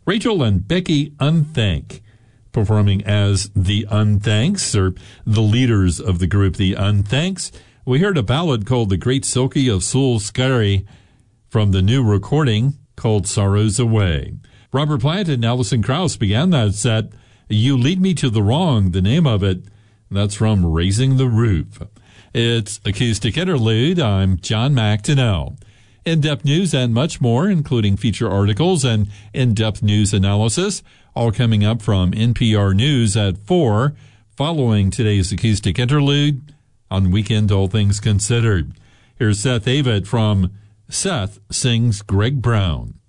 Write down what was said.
Rachel and Becky Unthank, performing as the Unthanks, or the leaders of the group, the Unthanks. We heard a ballad called The Great Silky of Soul Scary from the new recording called Sorrows Away. Robert Plant and Alison Krauss began that set. You Lead Me to the Wrong, the name of it. That's from Raising the Roof. It's Acoustic Interlude. I'm John McDonnell. In-depth news and much more, including feature articles and in-depth news analysis, all coming up from NPR News at 4, following today's Acoustic Interlude on Weekend All Things Considered. Here's Seth Avett from Seth Sings Greg Brown.